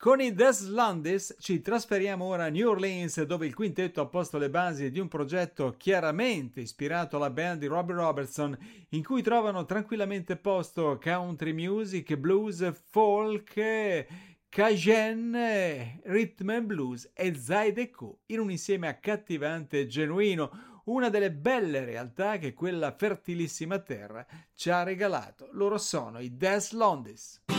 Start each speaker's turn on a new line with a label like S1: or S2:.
S1: Con i Des Landis ci trasferiamo ora a New Orleans, dove il quintetto ha posto le basi di un progetto chiaramente ispirato alla band di Robbie Robertson, in cui trovano tranquillamente posto country music, blues, folk, Cajun, rhythm and blues e Zydeco in un insieme accattivante e genuino, una delle belle realtà che quella fertilissima terra ci ha regalato. Loro sono i Des Landis.